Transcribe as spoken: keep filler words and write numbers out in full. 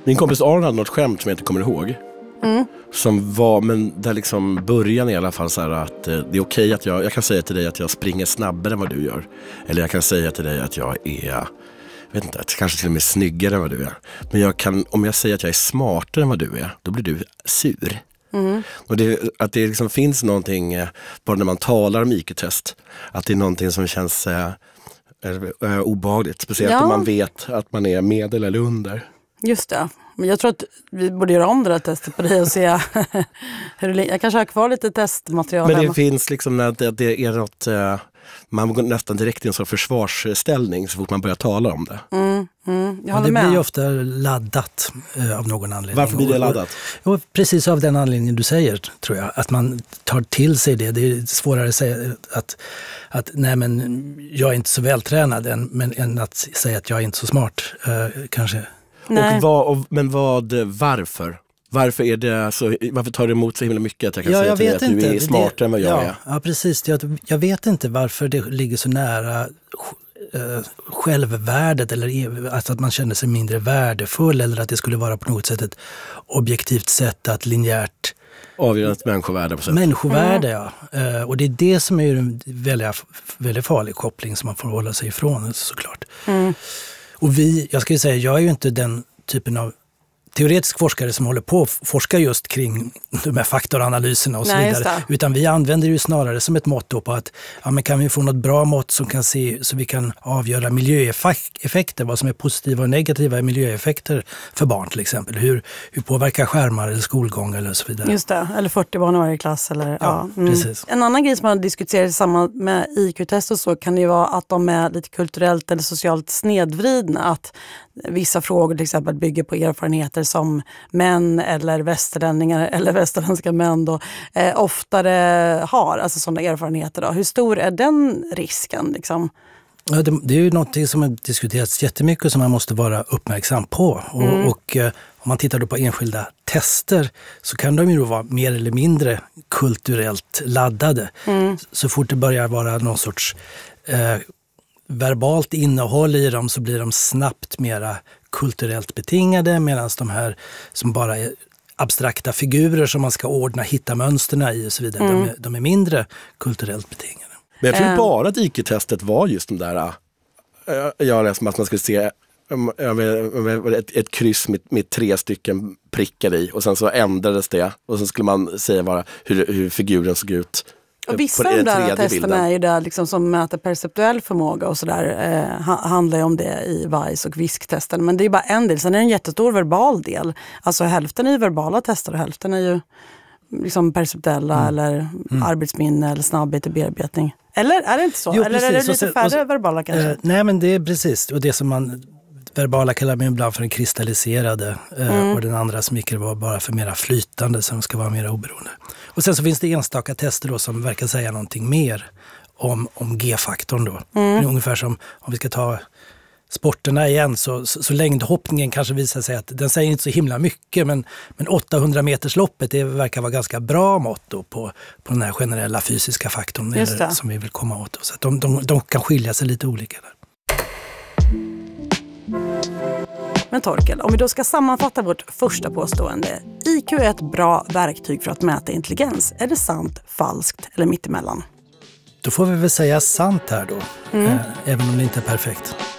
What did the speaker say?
Min kompis Aron hade något skämt som jag inte kommer ihåg. Mm. Som var, men där liksom början i alla fall så här att eh, det är okej att jag, jag kan säga till dig att jag springer snabbare än vad du gör. Eller jag kan säga till dig att jag är, vet inte, kanske till och med snyggare än vad du är. Men jag kan, om jag säger att jag är smartare än vad du är, då blir du sur. Mm. Och det, att det liksom finns någonting, eh, bara när man talar om I Q-test, att det är någonting som känns eh, eh, obehagligt. Speciellt ja. om man vet att man är medel eller under. Just det. Men jag tror att vi borde göra om det där testet på dig och se hur det, jag kanske har kvar lite testmaterial. Men det hemma. finns liksom att det, det är något, uh, man går nästan direkt i en sån försvarsställning så fort man börjar tala om det. Mm, mm, jag håller det med. blir ju ofta laddat uh, av någon anledning. Varför blir det laddat? Och, och, precis av den anledningen du säger, tror jag. Att man tar till sig det. Det är svårare att säga att, att nej men jag är inte så vältränad än, men, än att säga att jag är inte så smart, uh, kanske. Och vad, och, men vad, varför? Varför är det så, varför tar det emot så himla mycket att jag kan ja, säga jag till vet dig att inte. du är smartare det, än vad jag ja, är? Ja, precis. Jag, jag vet inte varför det ligger så nära äh, självvärdet eller alltså att man känner sig mindre värdefull eller att det skulle vara på något sätt ett objektivt sätt att linjärt avgöra ett människovärde på sätt. Människovärde, mm. ja. Uh, och det är det som är en väldigt, väldigt farlig koppling som man får hålla sig ifrån, såklart. Mm. Och vi, jag ska ju säga, jag är ju inte den typen av teoretisk forskare som håller på att forska just kring de här faktoranalyserna och så Nej, vidare. Utan vi använder det snarare som ett mått på att ja, men kan vi få något bra mått som kan se, så vi kan avgöra miljöeffekter, vad som är positiva och negativa miljöeffekter för barn till exempel. Hur, hur påverkar skärmar eller skolgång eller så vidare. Just det, eller fyrtio barn i varje klass. Eller, ja, ja mm. precis. En annan grej som man diskuterar samman med I Q-test och så kan det ju vara att de är lite kulturellt eller socialt snedvridna. Att vissa frågor till exempel bygger på erfarenheter som män eller västerlänningar eller västerländska män då, eh, oftare har, alltså sådana erfarenheter. Då. Hur stor är den risken? Liksom? Ja, det, det är ju någonting som har diskuterats jättemycket som man måste vara uppmärksam på. Och, mm. och eh, om man tittar då på enskilda tester så kan de ju då vara mer eller mindre kulturellt laddade. Mm. Så fort det börjar vara någon sorts eh, verbalt innehåll i dem så blir de snabbt mera kulturellt betingade, medan de här som bara är abstrakta figurer som man ska ordna, hitta mönsterna i och så vidare, mm. de, är, de är mindre kulturellt betingade. Men jag tror um. bara att I Q-testet var just de där, äh, jag läste att man skulle se äh, ett, ett kryss med, med tre stycken prickar i och sen så ändrades det och så skulle man säga bara hur, hur figuren såg ut. Och vissa av de där testerna är ju där liksom som mäter perceptuell förmåga och sådär eh, handlar ju om det i V I C E och visktesten. Men det är bara en del, sen är det en jättestor verbal del. Alltså hälften är ju verbala tester och hälften är ju liksom perceptuella mm. eller mm. arbetsminne eller snabbhet i bearbetning. Eller är det inte så? Jo, eller precis. är det lite så, färre så, verbala kanske? Eh, nej men det är precis, och det som man verbala kallar man ibland för en kristalliserade eh, mm. och den andra som gick var bara för mera flytande som ska vara mer oberoende. Och sen så finns det enstaka tester då som verkar säga någonting mer om, om G-faktorn då. Mm. Ungefär som om vi ska ta sporterna igen så, så, så längdhoppningen kanske visar sig att den säger inte så himla mycket men, men åttahundra meters loppet det verkar vara ganska bra mått då på, på den här generella fysiska faktorn eller, som vi vill komma åt. Så att de, de, de kan skilja sig lite olika där. Men Torkel, om vi då ska sammanfatta vårt första påstående. I Q är ett bra verktyg för att mäta intelligens. Är det sant, falskt eller mittemellan? Då får vi väl säga sant här då, mm. eh, även om det inte är perfekt.